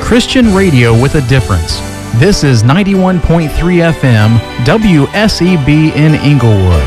Christian radio with a difference. This is 91.3 FM WSEB in Inglewood.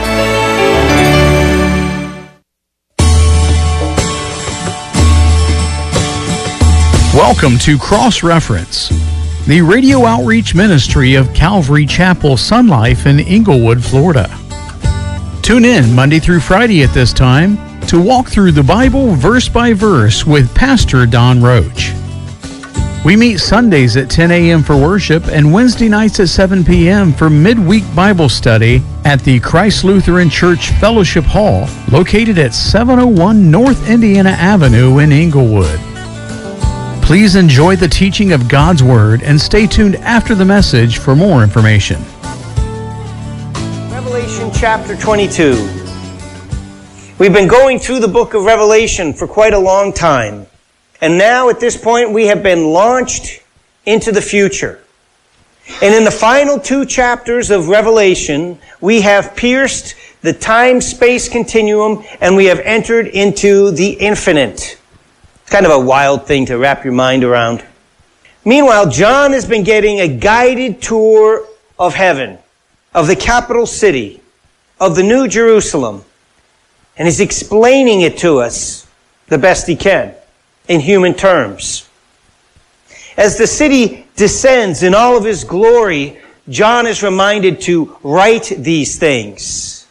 Welcome to Cross Reference, the radio outreach ministry of Calvary Chapel Sun Life in Inglewood, Florida. Tune in Monday through Friday at this time to walk through the Bible verse by verse with Pastor Don Roach. We meet Sundays at 10 a.m. for worship and Wednesday nights at 7 p.m. for midweek Bible study at the Christ Lutheran Church Fellowship Hall, located at 701 North Indiana Avenue in Inglewood. Please enjoy the teaching of God's Word and stay tuned after the message for more information. Revelation chapter 22. We've been going through the book of Revelation for quite a long time. And now at this point we have been launched into the future. And in the final 2 chapters of Revelation, we have pierced the time-space continuum and we have entered into the infinite. It's kind of a wild thing to wrap your mind around. Meanwhile, John has been getting a guided tour of heaven, of the capital city, of the New Jerusalem. And he's explaining it to us the best he can in human terms. As the city descends in all of his glory, John is reminded to write these things.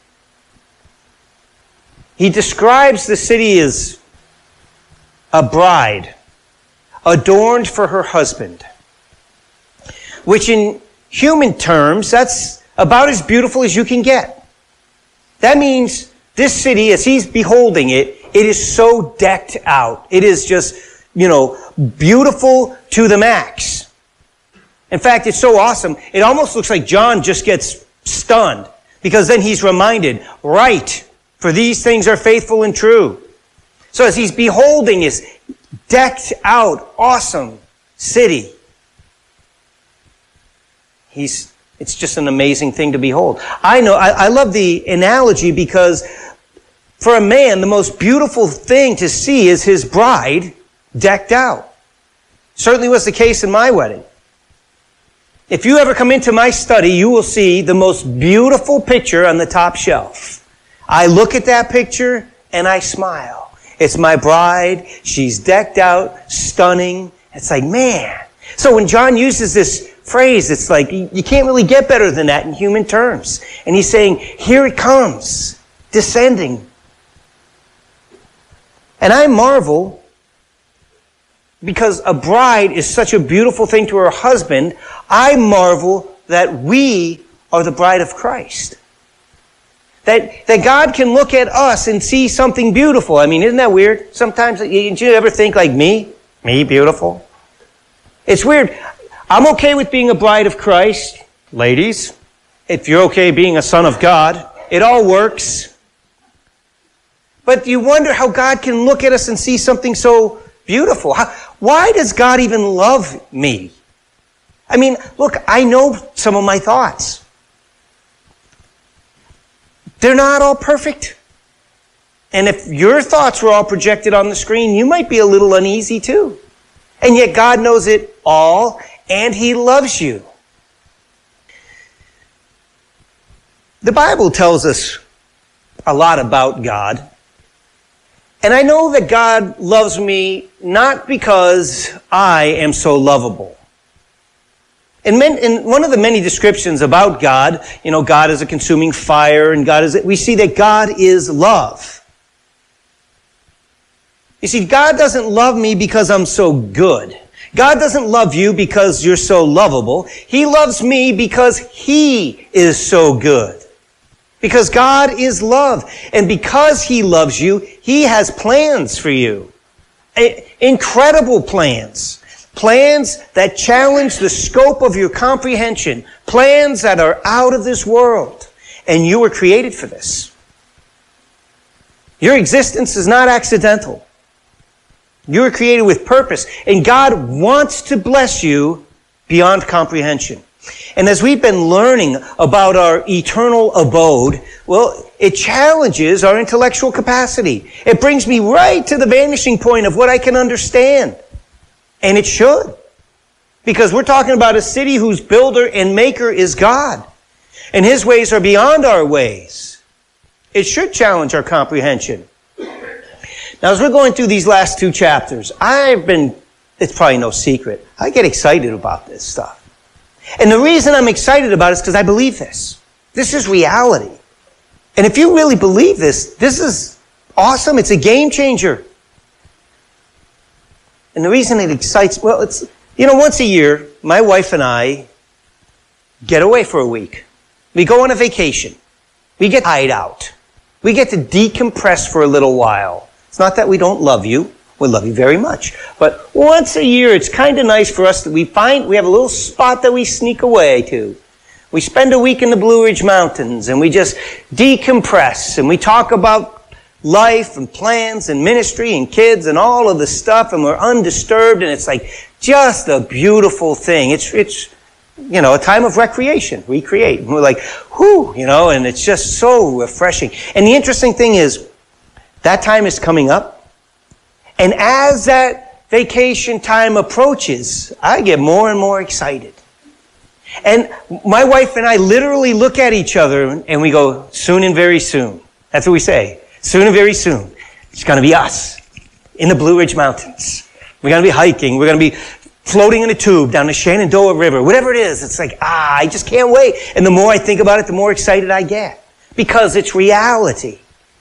He describes the city as a bride adorned for her husband, which in human terms, that's about as beautiful as you can get. That means this city, as he's beholding it, it is so decked out. It is just, beautiful to the max. In fact, it's so awesome, it almost looks like John just gets stunned, because then he's reminded, right, for these things are faithful and true. So as he's beholding this decked out, awesome city, it's just an amazing thing to behold. I love the analogy because for a man, the most beautiful thing to see is his bride decked out. Certainly was the case in my wedding. If you ever come into my study, you will see the most beautiful picture on the top shelf. I look at that picture and I smile. It's my bride. She's decked out, stunning. It's like, man. So when John uses this phrase, it's like, you can't really get better than that in human terms. And he's saying, here it comes, descending. And I marvel, because a bride is such a beautiful thing to her husband, I marvel that we are the bride of Christ. That God can look at us and see something beautiful. I mean, isn't that weird? Sometimes, did you ever think like me? Me, beautiful? It's weird. I'm okay with being a bride of Christ. Ladies, if you're okay being a son of God, it all works. But you wonder how God can look at us and see something so beautiful. Why does God even love me? I mean, look, I know some of my thoughts. They're not all perfect. And if your thoughts were all projected on the screen, you might be a little uneasy too. And yet God knows it all, and He loves you. The Bible tells us a lot about God. And I know that God loves me not because I am so lovable. In one of the many descriptions about God, God is a consuming fire, and we see that God is love. You see, God doesn't love me because I'm so good. God doesn't love you because you're so lovable. He loves me because He is so good. Because God is love. And because He loves you, He has plans for you. Incredible plans. Plans that challenge the scope of your comprehension. Plans that are out of this world. And you were created for this. Your existence is not accidental. You were created with purpose. And God wants to bless you beyond comprehension. And as we've been learning about our eternal abode, well, it challenges our intellectual capacity. It brings me right to the vanishing point of what I can understand. And it should. Because we're talking about a city whose builder and maker is God. And his ways are beyond our ways. It should challenge our comprehension. Now, as we're going through these last 2 chapters, it's probably no secret, I get excited about this stuff. And the reason I'm excited about it is because I believe this. This is reality. And if you really believe this, this is awesome. It's a game changer. And the reason it excites, it's, once a year, my wife and I get away for a week. We go on a vacation. We get hide out. We get to decompress for a little while. It's not that we don't love you. We love you very much. But once a year, it's kind of nice for us that we have a little spot that we sneak away to. We spend a week in the Blue Ridge Mountains and we just decompress and we talk about life and plans and ministry and kids and all of the stuff, and we're undisturbed, and it's like just a beautiful thing. It's a time of recreation. Recreate. And we're like, whew, and it's just so refreshing. And the interesting thing is that time is coming up. And as that vacation time approaches, I get more and more excited. And my wife and I literally look at each other and we go, soon and very soon. That's what we say. Soon and very soon. It's going to be us in the Blue Ridge Mountains. We're going to be hiking. We're going to be floating in a tube down the Shenandoah River. Whatever it is, it's like, I just can't wait. And the more I think about it, the more excited I get. Because it's reality.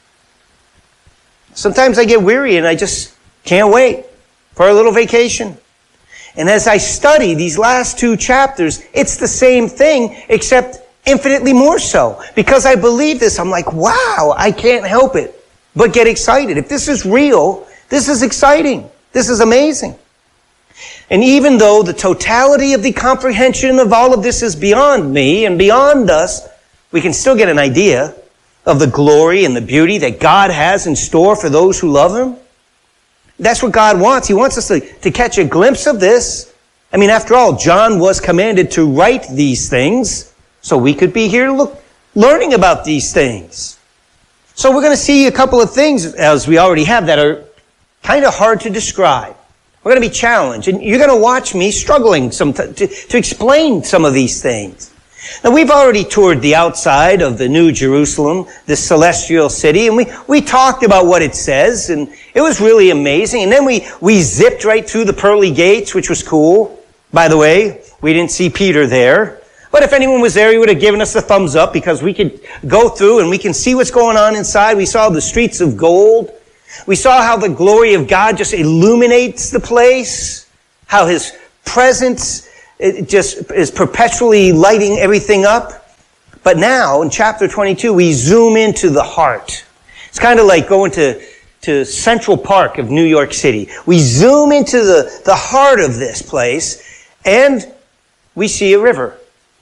Sometimes I get weary and I just can't wait for a little vacation. And as I study these last 2 chapters, it's the same thing, except infinitely more so. Because I believe this, I'm like, wow, I can't help it but get excited. If this is real, this is exciting. This is amazing. And even though the totality of the comprehension of all of this is beyond me and beyond us, we can still get an idea of the glory and the beauty that God has in store for those who love Him. That's what God wants. He wants us to catch a glimpse of this. I mean, after all, John was commanded to write these things so we could be here learning about these things. So we're going to see a couple of things, as we already have, that are kind of hard to describe. We're going to be challenged. And you're going to watch me struggling to explain some of these things. Now, we've already toured the outside of the New Jerusalem, this celestial city, and we talked about what it says, and it was really amazing. And then we zipped right through the pearly gates, which was cool. By the way, we didn't see Peter there. But if anyone was there, he would have given us a thumbs up, because we could go through and we can see what's going on inside. We saw the streets of gold. We saw how the glory of God just illuminates the place, how His presence it just is perpetually lighting everything up. But now, in chapter 22, we zoom into the heart. It's kind of like going to Central Park of New York City. We zoom into the heart of this place, and we see a river.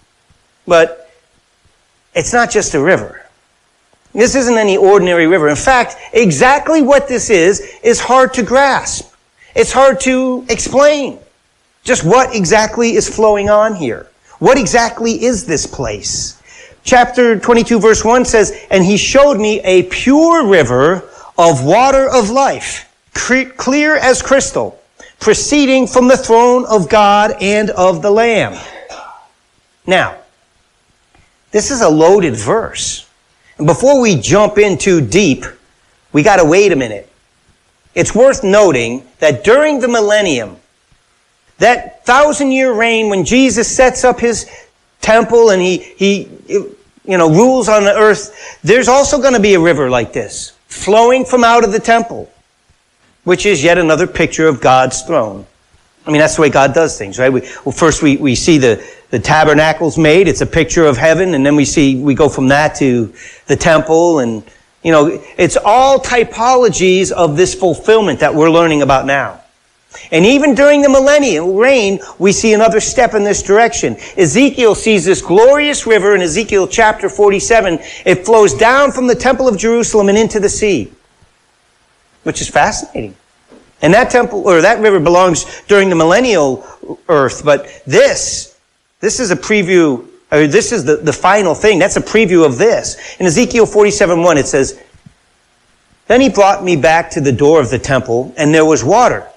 But it's not just a river. This isn't any ordinary river. In fact, exactly what this is hard to grasp. It's hard to explain. Just what exactly is flowing on here? What exactly is this place? Chapter 22, verse 1 says, "And He showed me a pure river of water of life, clear as crystal, proceeding from the throne of God and of the Lamb." Now, this is a loaded verse. And before we jump in too deep, we got to wait a minute. It's worth noting that during the millennium, that 1,000-year reign when Jesus sets up His temple and he rules on the earth, there's also going to be a river like this, flowing from out of the temple, which is yet another picture of God's throne. I mean, that's the way God does things, right? First we see the tabernacle's made. It's a picture of heaven. And then we go from that to the temple. And, it's all typologies of this fulfillment that we're learning about now. And even during the millennial reign, we see another step in this direction. Ezekiel sees this glorious river in Ezekiel chapter 47. It flows down from the temple of Jerusalem and into the sea, which is fascinating. And that temple, or that river, belongs during the millennial earth. But this is a preview, or this is the final thing. That's a preview of this. In Ezekiel 47:1, it says, "Then He brought me back to the door of the temple, and there was water,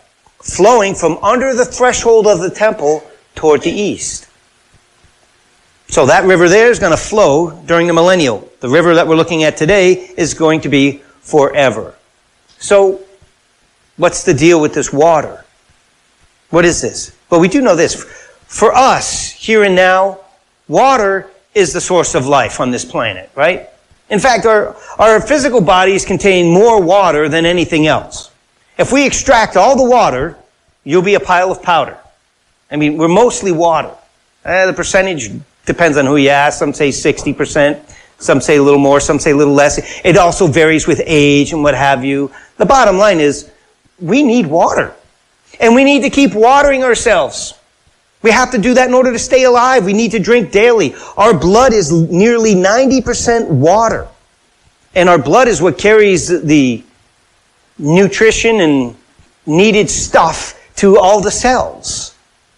flowing from under the threshold of the temple toward the east. So that river there is going to flow during the millennial. The river that we're looking at today is going to be forever. So what's the deal with this water? What is this? Well, we do know this. For us, here and now, water is the source of life on this planet, right? In fact, our physical bodies contain more water than anything else. If we extract all the water, you'll be a pile of powder. I mean, we're mostly water. The percentage depends on who you ask. Some say 60%, some say a little more, some say a little less. It also varies with age and what have you. The bottom line is, we need water. And we need to keep watering ourselves. We have to do that in order to stay alive. We need to drink daily. Our blood is nearly 90% water. And our blood is what carries the nutrition and needed stuff to all the cells.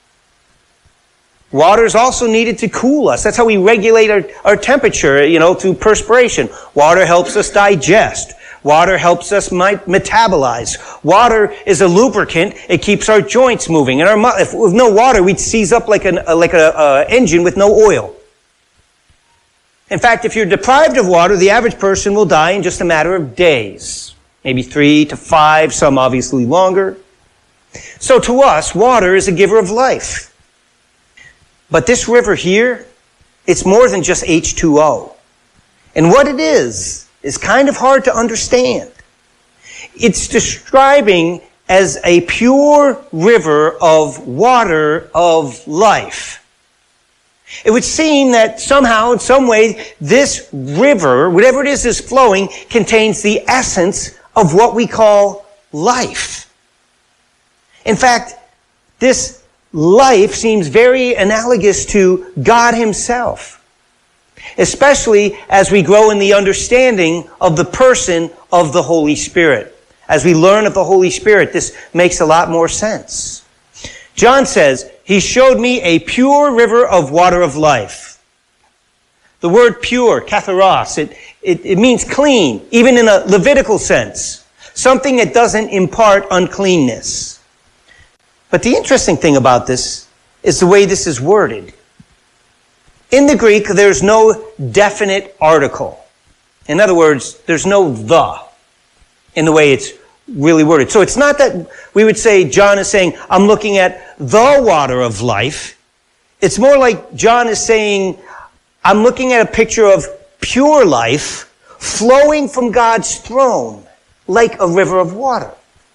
Water is also needed to cool us. That's how we regulate our temperature, through perspiration. Water helps us digest. Water helps us metabolize. Water is a lubricant. It keeps our joints moving. And if with no water, we'd seize up like an engine with no oil. In fact, if you're deprived of water, the average person will die in just a matter of days. Maybe 3 to 5, some obviously longer. So to us, water is a giver of life. But this river here, it's more than just H2O. And what it is kind of hard to understand. It's describing as a pure river of water of life. It would seem that somehow, in some way, this river, whatever it is flowing, contains the essence of what we call life. In fact, this life seems very analogous to God Himself, especially as we grow in the understanding of the person of the Holy Spirit. As we learn of the Holy Spirit, this makes a lot more sense. John says, He showed me a pure river of water of life. The word pure, katharos, it means clean, even in a Levitical sense. Something that doesn't impart uncleanness. But the interesting thing about this is the way this is worded. In the Greek, there's no definite article. In other words, there's no the in the way it's really worded. So it's not that we would say John is saying, I'm looking at the water of life. It's more like John is saying, I'm looking at a picture of pure life flowing from God's throne like a river of water.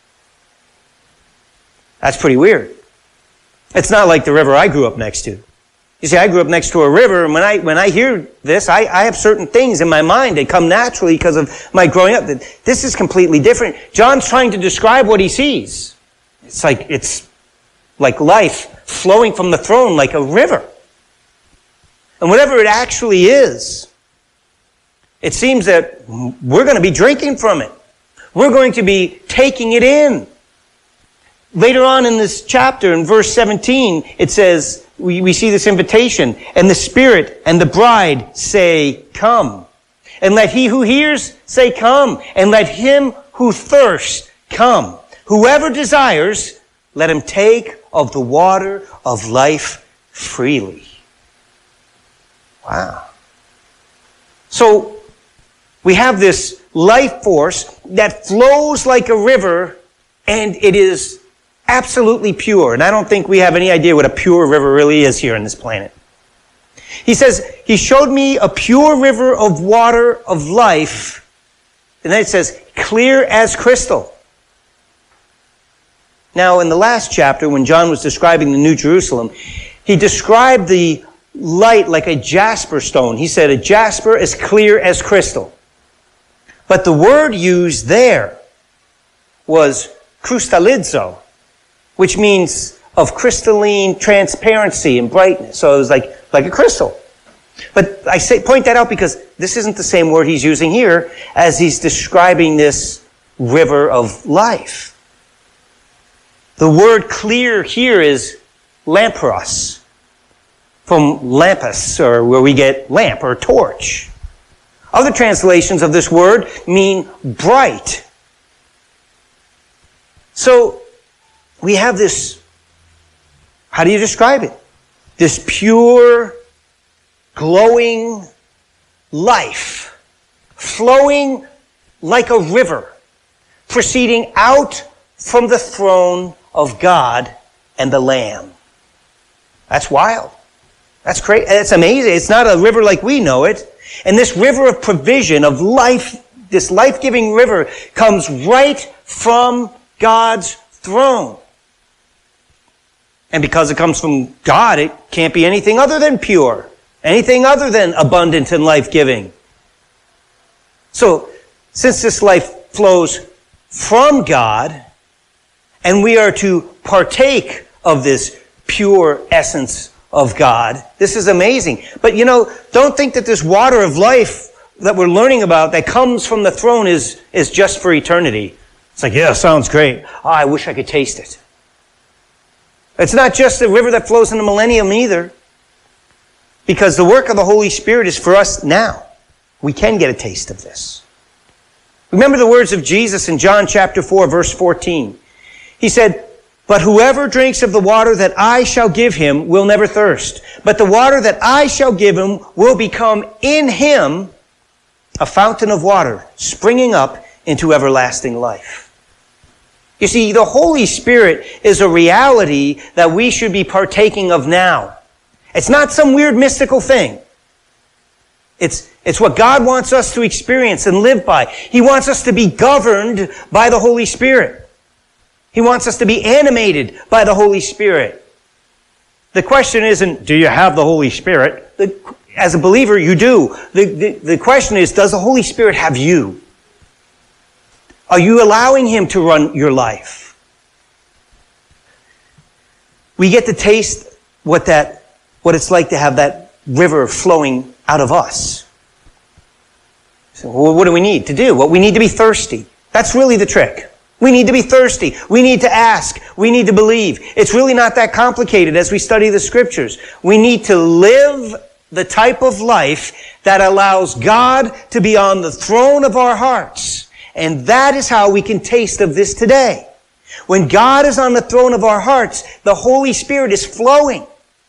That's pretty weird. It's not like the river I grew up next to. You see, I grew up next to a river, and when I hear this, I have certain things in my mind that come naturally because of my growing up. This is completely different. John's trying to describe what he sees. It's like life flowing from the throne like a river. And whatever it actually is, it seems that we're going to be drinking from it. We're going to be taking it in. Later on in this chapter, in verse 17, it says, we see this invitation, and the Spirit and the bride say, come. And let he who hears say, come. And let him who thirsts come. Whoever desires, let him take of the water of life freely. Wow. So, we have this life force that flows like a river, and it is absolutely pure. And I don't think we have any idea what a pure river really is here on this planet. He says, He showed me a pure river of water of life. And then it says, clear as crystal. Now, in the last chapter, when John was describing the New Jerusalem, he described the light like a jasper stone. He said, a jasper as clear as crystal. But the word used there was krustallizo, which means of crystalline transparency and brightness. So it was like a crystal. But I point that out because this isn't the same word he's using here as he's describing this river of life. The word clear here is lampros, from lampus, or where we get lamp or torch. Other translations of this word mean bright. So we have this, how do you describe it? This pure, glowing life flowing like a river, proceeding out from the throne of God and the Lamb. That's wild. That's crazy. It's amazing. It's not a river like we know it. And this river of provision, of life, this life-giving river comes right from God's throne. And because it comes from God, it can't be anything other than pure, anything other than abundant and life-giving. So, since this life flows from God, and we are to partake of this pure essence of God, this is amazing. But don't think that this water of life that we're learning about that comes from the throne is just for eternity. It's like, yeah, sounds great. Oh, I wish I could taste it. It's not just a river that flows in the millennium either. Because the work of the Holy Spirit is for us now. We can get a taste of this. Remember the words of Jesus in John chapter 4, verse 14. He said, "But whoever drinks of the water that I shall give him will never thirst. But the water that I shall give him will become in him a fountain of water, springing up into everlasting life." You see, the Holy Spirit is a reality that we should be partaking of now. It's not some weird mystical thing. It's what God wants us to experience and live by. He wants us to be governed by the Holy Spirit. He wants us to be animated by the Holy Spirit. The question isn't, do you have the Holy Spirit? As a believer, you do. The question is, does the Holy Spirit have you? Are you allowing Him to run your life? We get to taste what it's like to have that river flowing out of us. So, well, what do we need to do? Well, we need to be thirsty. That's really the trick. We need to be thirsty. We need to ask. We need to believe. It's really not that complicated as we study the Scriptures. We need to live the type of life that allows God to be on the throne of our hearts. And that is how we can taste of this today. When God is on the throne of our hearts, the Holy Spirit is flowing.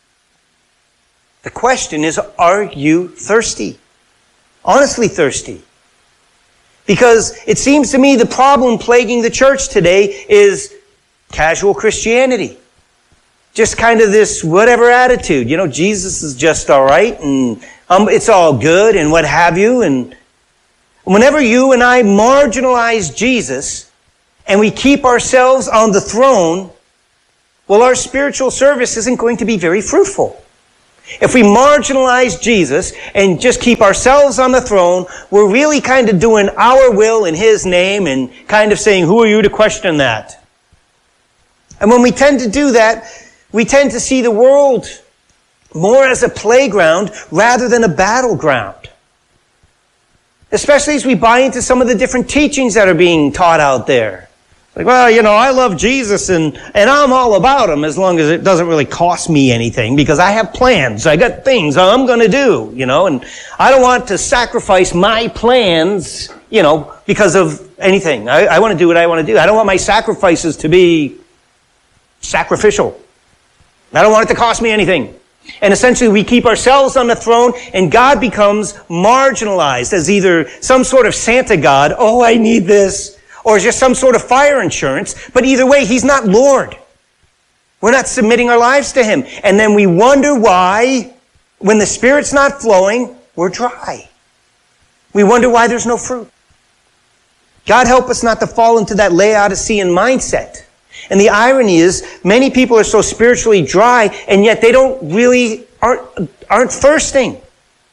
The question is, are you thirsty? Honestly thirsty? Because it seems to me the problem plaguing the church today is casual Christianity. Just kind of this whatever attitude. Jesus is just all right, and it's all good, and what have you. And whenever you and I marginalize Jesus, and we keep ourselves on the throne, well, our spiritual service isn't going to be very fruitful. If we marginalize Jesus and just keep ourselves on the throne, we're really kind of doing our will in His name and kind of saying, who are you to question that? And when we tend to do that, we tend to see the world more as a playground rather than a battleground. Especially as we buy into some of the different teachings that are being taught out there. Like, well, I love Jesus and I'm all about Him as long as it doesn't really cost me anything because I have plans. I got things I'm going to do, and I don't want to sacrifice my plans, because of anything. I want to do what I want to do. I don't want my sacrifices to be sacrificial. I don't want it to cost me anything. And essentially we keep ourselves on the throne and God becomes marginalized as either some sort of Santa God, oh, I need this, or just some sort of fire insurance. But either way, He's not Lord. We're not submitting our lives to Him. And then we wonder why, when the Spirit's not flowing, we're dry. We wonder why there's no fruit. God help us not to fall into that Laodicean mindset. And the irony is, many people are so spiritually dry, and yet they aren't thirsting.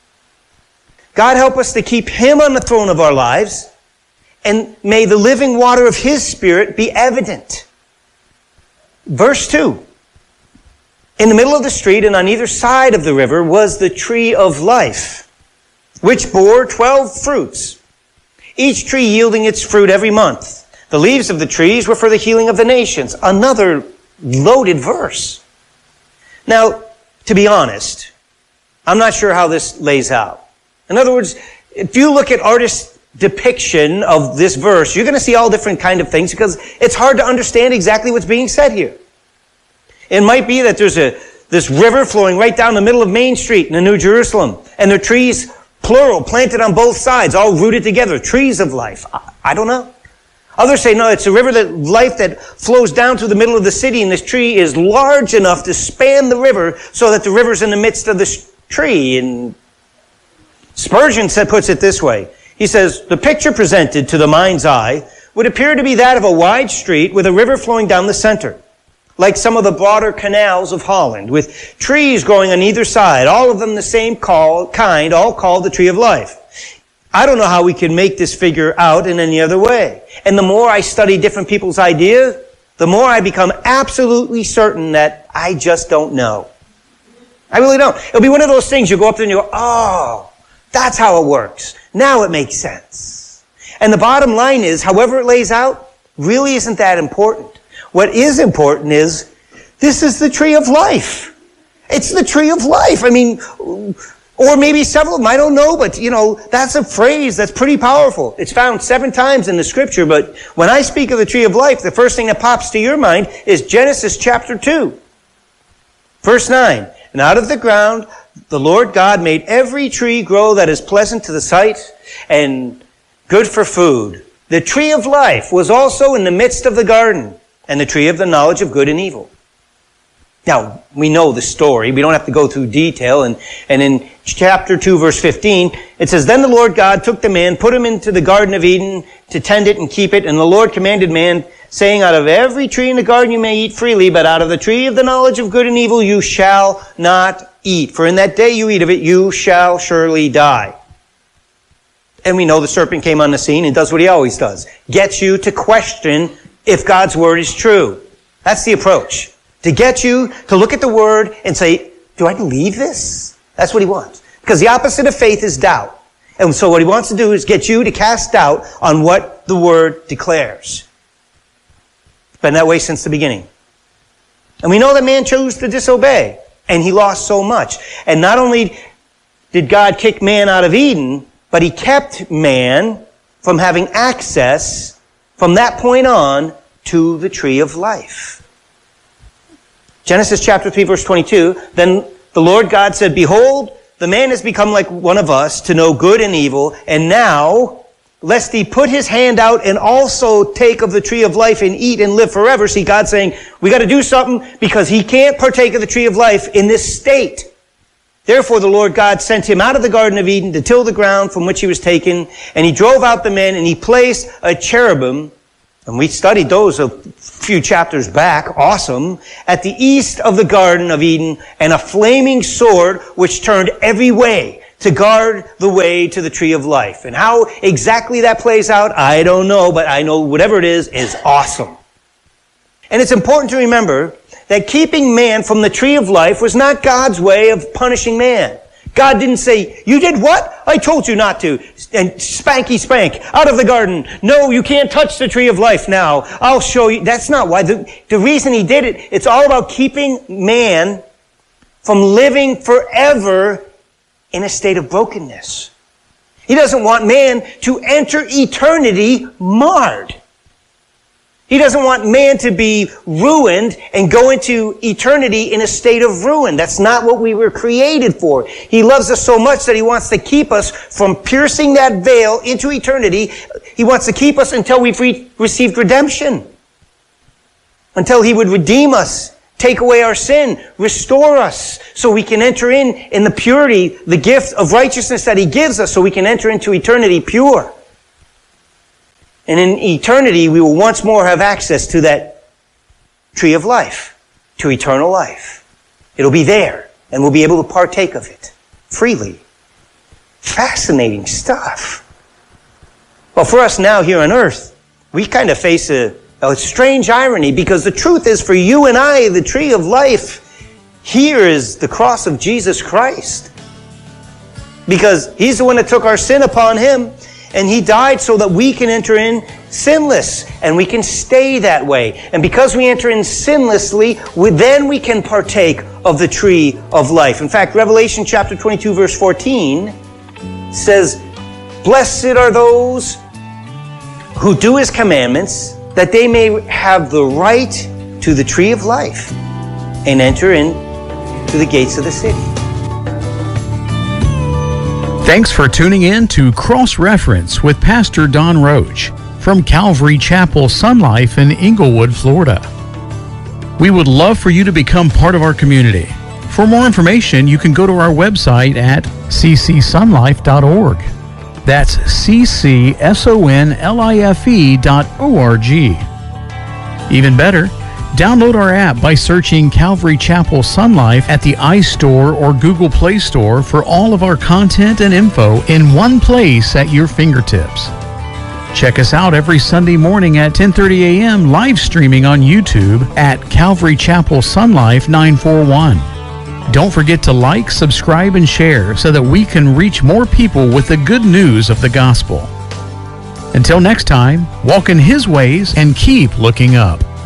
God help us to keep Him on the throne of our lives, and may the living water of His Spirit be evident. Verse 2. In the middle of the street and on either side of the river was the tree of life, which bore 12 fruits, each tree yielding its fruit every month. The leaves of the trees were for the healing of the nations. Another loaded verse. Now, to be honest, I'm not sure how this lays out. In other words, if you look at artists' depiction of this verse, you're going to see all different kind of things because it's hard to understand exactly what's being said here. It might be that there's this river flowing right down the middle of Main Street in the New Jerusalem, and there are trees, plural, planted on both sides, all rooted together, trees of life. I don't know. Others say, no, it's a river of life that flows down through the middle of the city, and this tree is large enough to span the river so that the river's in the midst of this tree. And Spurgeon puts it this way. He says, the picture presented to the mind's eye would appear to be that of a wide street with a river flowing down the center, like some of the broader canals of Holland, with trees growing on either side, all of them the same kind, all called the tree of life. I don't know how we can make this figure out in any other way. And the more I study different people's ideas, the more I become absolutely certain that I just don't know. I really don't. It'll be one of those things you go up there and you go, oh, that's how it works. Now it makes sense. And the bottom line is, however it lays out, really isn't that important. What is important is, this is the tree of life. It's the tree of life. I mean, or maybe several of them, I don't know, but that's a phrase that's pretty powerful. It's found 7 times in the scripture, but when I speak of the tree of life, the first thing that pops to your mind is Genesis chapter 2. Verse 9, and out of the ground the Lord God made every tree grow that is pleasant to the sight and good for food. The tree of life was also in the midst of the garden, and the tree of the knowledge of good and evil. Now, we know the story. We don't have to go through detail. And in chapter 2, verse 15, it says, then the Lord God took the man, put him into the Garden of Eden to tend it and keep it. And the Lord commanded man, saying, out of every tree in the garden you may eat freely, but out of the tree of the knowledge of good and evil you shall not eat. For in that day you eat of it, you shall surely die. And we know the serpent came on the scene and does what he always does. Gets you to question if God's word is true. That's the approach. To get you to look at the word and say, do I believe this? That's what he wants. Because the opposite of faith is doubt. And so what he wants to do is get you to cast doubt on what the word declares. It's been that way since the beginning. And we know that man chose to disobey. And he lost so much. And not only did God kick man out of Eden, but he kept man from having access from that point on to the tree of life. Genesis chapter 3, verse 22, then the Lord God said, behold, the man has become like one of us to know good and evil, and now, lest he put his hand out and also take of the tree of life and eat and live forever. See, God's saying, we got to do something because he can't partake of the tree of life in this state. Therefore, the Lord God sent him out of the Garden of Eden to till the ground from which he was taken, and he drove out the man, and he placed a cherubim, and we studied those a few chapters back, awesome, at the east of the Garden of Eden, and a flaming sword which turned every way to guard the way to the tree of life. And how exactly that plays out, I don't know, but I know whatever it is awesome. And it's important to remember that keeping man from the tree of life was not God's way of punishing man. God didn't say, you did what? I told you not to. And spanky spank, out of the garden. No, you can't touch the tree of life now. I'll show you. That's not why. The reason he did it, it's all about keeping man from living forever in a state of brokenness. He doesn't want man to enter eternity marred. He doesn't want man to be ruined and go into eternity in a state of ruin. That's not what we were created for. He loves us so much that he wants to keep us from piercing that veil into eternity. He wants to keep us until we've received redemption. Until he would redeem us, take away our sin, restore us, so we can enter in the purity, the gift of righteousness that he gives us, so we can enter into eternity pure. And in eternity, we will once more have access to that tree of life, to eternal life. It'll be there, and we'll be able to partake of it freely. Fascinating stuff. Well, for us now here on earth, we kind of face a strange irony, because the truth is, for you and I, the tree of life here is the cross of Jesus Christ. Because he's the one that took our sin upon him. And he died so that we can enter in sinless, and we can stay that way. And because we enter in sinlessly, then we can partake of the tree of life. In fact, Revelation chapter 22, verse 14 says, Blessed are those who do his commandments, that they may have the right to the tree of life and enter into the gates of the city. Thanks for tuning in to Cross Reference with Pastor Don Roach from Calvary Chapel Sun Life in Inglewood, Florida. We would love for you to become part of our community. For more information, you can go to our website at ccsunlife.org. That's ccsonlife.org. Even better, download our app by searching Calvary Chapel Sun Life at the iStore or Google Play Store for all of our content and info in one place at your fingertips. Check us out every Sunday morning at 10:30 a.m. live streaming on YouTube at Calvary Chapel Sun Life 941. Don't forget to like, subscribe, and share so that we can reach more people with the good news of the gospel. Until next time, walk in His ways and keep looking up.